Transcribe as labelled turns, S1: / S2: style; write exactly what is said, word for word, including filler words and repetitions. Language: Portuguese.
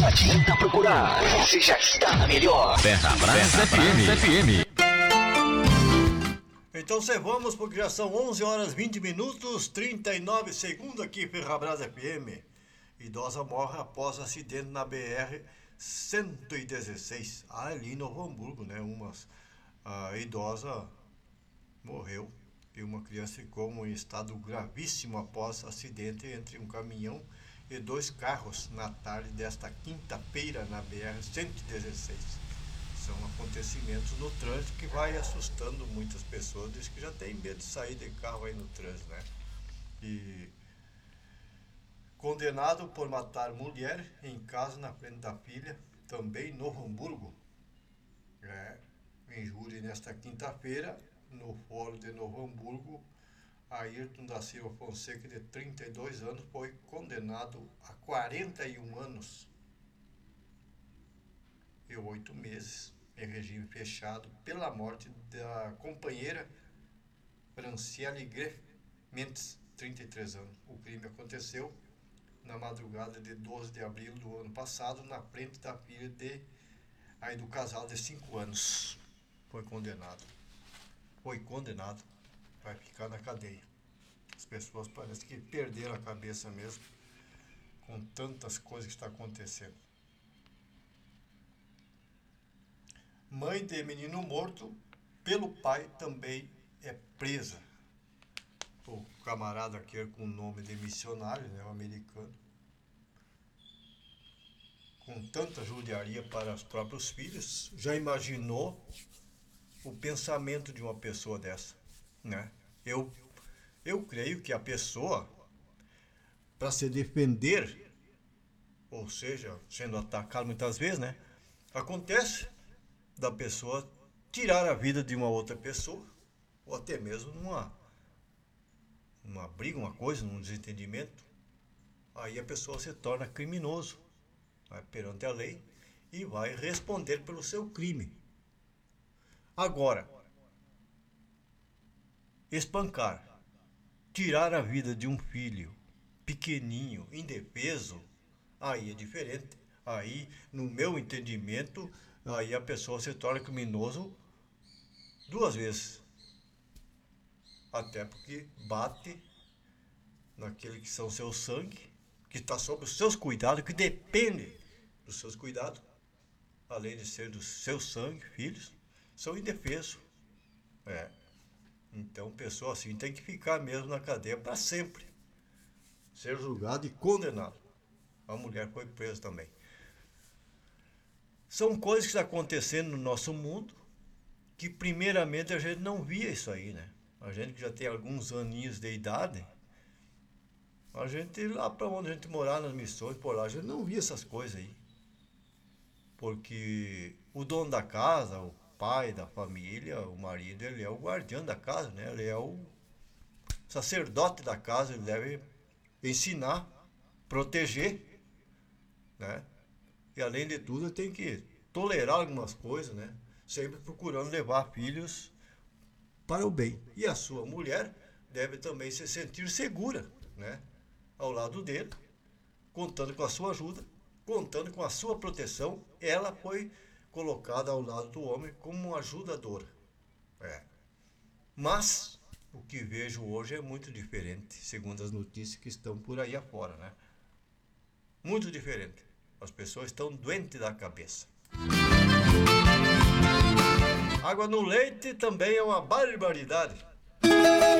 S1: Não adianta procurar, você já está na melhor.
S2: Ferrabras F M. F M.
S3: Então vamos porque já são onze horas vinte minutos, trinta e nove segundos aqui Ferrabras F M. Idosa morre após acidente na B R cento e dezesseis, ali em Novo Hamburgo, né? Uma a idosa morreu e uma criança ficou em estado gravíssimo após acidente entre um caminhão e dois carros na tarde desta quinta-feira na B R cento e dezesseis. São acontecimentos no trânsito que vai assustando muitas pessoas, diz que já tem medo de sair de carro aí no trânsito, né? E condenado por matar mulher em casa na frente da filha, também em Novo Hamburgo. É, em júri nesta quinta-feira, no Fórum de Novo Hamburgo, Ayrton da Silva Fonseca, de trinta e dois anos, foi condenado a quarenta e um anos e oito meses em regime fechado pela morte da companheira Franciele Greff Mendes, trinta e três anos. O crime aconteceu na madrugada de doze de abril do ano passado, na frente da filha de, aí do casal de cinco anos. Foi condenado. Foi condenado. Vai ficar na cadeia. As pessoas parecem que perderam a cabeça mesmo com tantas coisas que estão acontecendo. Mãe de menino morto pelo pai também é presa. O camarada aqui com o nome de missionário, né, o americano, com tanta judiaria para os próprios filhos, já imaginou o pensamento de uma pessoa dessa, né? Eu, eu creio que a pessoa, para se defender, ou seja, sendo atacada muitas vezes, né, acontece da pessoa tirar a vida de uma outra pessoa, ou até mesmo numa uma briga, uma coisa, um desentendimento, aí a pessoa se torna criminoso, vai perante a lei e vai responder pelo seu crime. Agora, espancar, tirar a vida de um filho pequenininho, indefeso, aí é diferente. Aí, no meu entendimento, aí a pessoa se torna criminoso duas vezes. Até porque bate naquele que são seu sangue, que está sob os seus cuidados, que depende dos seus cuidados, além de ser do seu sangue, filhos, são indefesos. É. Então, pessoa assim tem que ficar mesmo na cadeia para sempre, ser julgado e condenado. A mulher foi presa também. São coisas que estão acontecendo no nosso mundo que primeiramente a gente não via isso aí, né? A gente que já tem alguns aninhos de idade, a gente lá para onde a gente morava nas missões, por lá, a gente não via essas coisas aí. Porque o dono da casa, o pai da família, o marido, ele é o guardião da casa, né? Ele é o sacerdote da casa, ele deve ensinar, proteger, né? E além de tudo, tem que tolerar algumas coisas, né? Sempre procurando levar filhos para o bem. E a sua mulher deve também se sentir segura, né? Ao lado dele, contando com a sua ajuda, contando com a sua proteção. Ela foi colocada ao lado do homem como uma ajudadora. É. Mas o que vejo hoje é muito diferente, segundo as notícias que estão por aí afora, né? Muito diferente. As pessoas estão doentes da cabeça. Água no leite também é uma barbaridade.